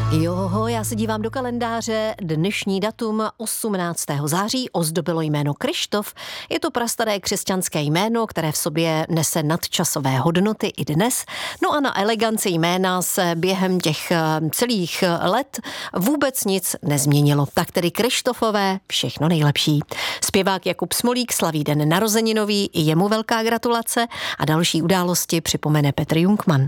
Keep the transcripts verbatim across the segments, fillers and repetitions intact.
Joho, já se dívám do kalendáře. Dnešní datum osmnáctého září ozdobilo jméno Kryštof. Je to prastaré křesťanské jméno, které v sobě nese nadčasové hodnoty i dnes. No a na eleganci jména se během těch celých let vůbec nic nezměnilo. Tak tedy Kryštofové, všechno nejlepší. Zpěvák Jakub Smolík slaví den narozeninový, i jemu velká gratulace a další události připomene Petr Jungmann.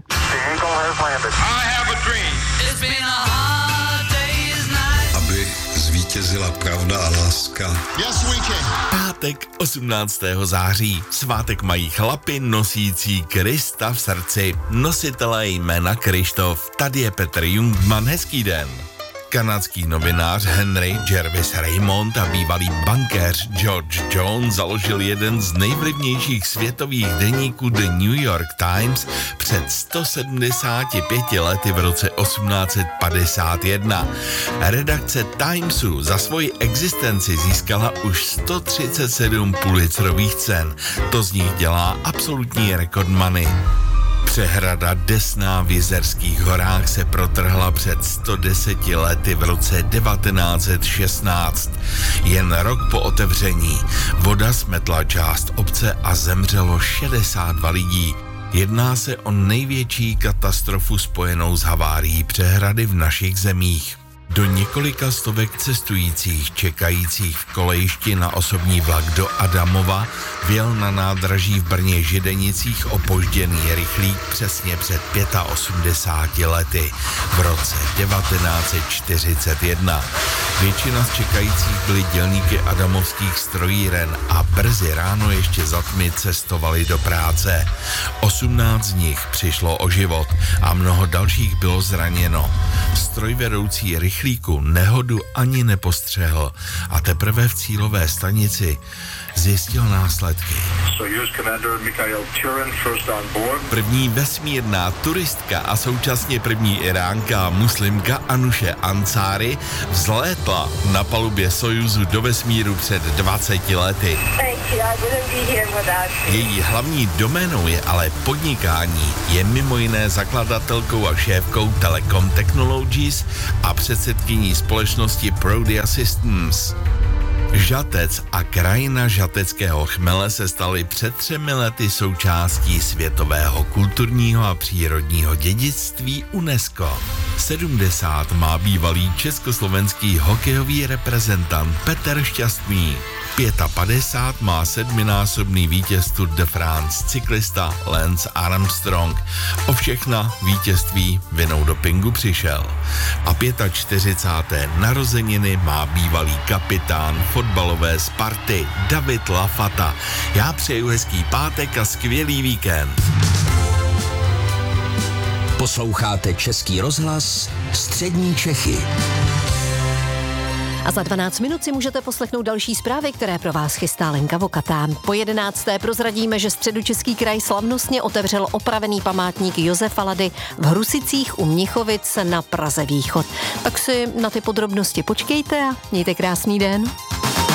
Aby zvítězila pravda a láska. Yes, we can. Pátek osmnáctého září. Svátek mají chlapi nosící Krista v srdci. Nositelé jména Kryštof. Tady je Petr Jungmann, hezký den. Kanadský novinář Henry Jervis Raymond a bývalý bankéř George Jones založil jeden z nejvlivnějších světových deníků The New York Times před sto sedmdesáti pěti lety v roce osmnáct set padesát jedna. Redakce Timesu za svoji existenci získala už sto třicet sedm Pulitzerových cen. To z nich dělá absolutní rekordmany. Přehrada Desná v Jizerských horách se protrhla před sto deseti lety v roce devatenáct set šestnáct. Jen rok po otevření voda smetla část obce a zemřelo šedesát dva lidí. Jedná se o největší katastrofu spojenou s havárií přehrady v našich zemích. Do několika stovek cestujících čekajících v kolejišti na osobní vlak do Adamova vjel na nádraží v Brně Židenicích opožděný rychlík přesně před osmdesáti pěti lety v roce devatenáct set čtyřicet jedna. Většina z čekajících byli dělníky adamovských strojíren a brzy ráno ještě za tmy cestovali do práce. osmnáct z nich přišlo o život a mnoho dalších bylo zraněno. Strojvedoucí rychlíku nehodu ani nepostřehl a teprve v cílové stanici zjistil následky. První vesmírná turistka a současně první Iránka muslimka Anuše Ansári vzlétla na palubě Sojuzu do vesmíru před dvaceti lety. Její hlavní doménou je ale podnikání. Je mimo jiné zakladatelkou a šéfkou Telecom Technologies a předsedkyní společnosti Prody Systems. Žatec a krajina žateckého chmele se staly před třemi lety součástí světového kulturního a přírodního dědictví UNESCO. sedmdesát má bývalý československý hokejový reprezentant Petr Šťastný. padesát pět má sedminásobný vítěz Tour de France cyklista Lance Armstrong. O všechna vítězství vinou dopingu přišel. A čtyřicáté páté narozeniny má bývalý kapitán fotbalové Sparty David Lafata. Já přeju hezký pátek a skvělý víkend. Posloucháte Český rozhlas Střední Čechy. A za dvanáct minut si můžete poslechnout další zprávy, které pro vás chystá Lenka Vokatá. Po jedenácté prozradíme, že Středočeský kraj slavnostně otevřel opravený památník Josefa Lady v Hrusicích u Mnichovic na Praze Východ. Tak si na ty podrobnosti počkejte a mějte krásný den.